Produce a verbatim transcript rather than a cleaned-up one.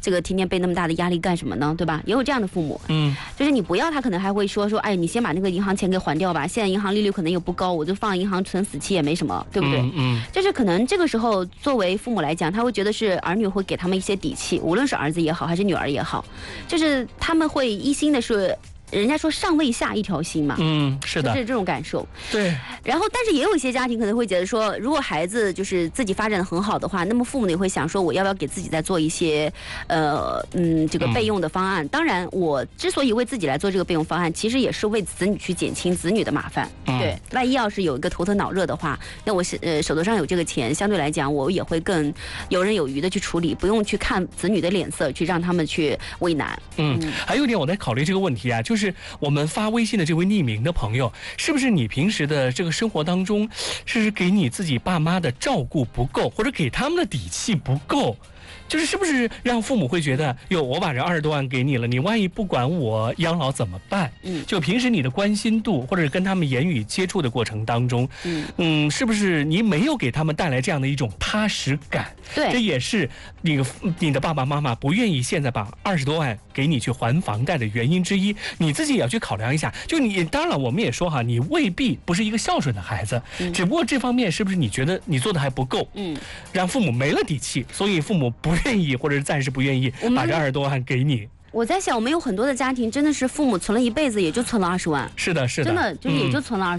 这个天天背那么大的压力干什么呢？对吧？也有这样的父母， 嗯， 就是你不要，他可能还会说说，哎，你先把那个银行钱给还掉吧，现在银行利率可能又不高，我就放银行存死期也没什么，对不对？ 嗯，嗯就是可能这个时候作为父母来讲，他会觉得是儿女会给他们一些底气，无论是儿子也好还是女儿也好，就是他们会一心的是。人家说上位下一条心嘛， 嗯，是的， 就是这种感受。 对。 然后，但是也有一些家庭可能会觉得说，如果孩子就是自己发展的很好的话，那么父母也会想说，我要不要给自己再做一些，呃，嗯，这个备用的方案？嗯、当然，我之所以为自己来做这个备用方案，其实也是为子女去减轻子女的麻烦。嗯、对，万一要是有一个头疼脑热的话，那我是呃手头上有这个钱，相对来讲，我也会更游刃有余的去处理，不用去看子女的脸色，去让他们去为难。 嗯，嗯还有一点我在考虑这个问题啊，就是。就是我们发微信的这位匿名的朋友，是不是你平时的这个生活当中，是给你自己爸妈的照顾不够，或者给他们的底气不够？就是是不是让父母会觉得，哟，我把这二十多万给你了，你万一不管我养老怎么办？嗯，就平时你的关心度，或者跟他们言语接触的过程当中，嗯嗯，是不是你没有给他们带来这样的一种踏实感？ 对， 这也是你你的爸爸妈妈不愿意现在把二十多万给你去还房贷的原因之一。你自己也要去考量一下。就你当然我们也说哈，你未必不是一个孝顺的孩子，嗯、只不过这方面是不是你觉得你做的还不够？嗯，让父母没了底气，所以父母不愿意或者是暂时不愿意把这二十多万给你。 我在想，我们有很多的家庭真的是父母存了一辈子，也就存了二十万。 是的，是的， 真的就是也就存了二十万。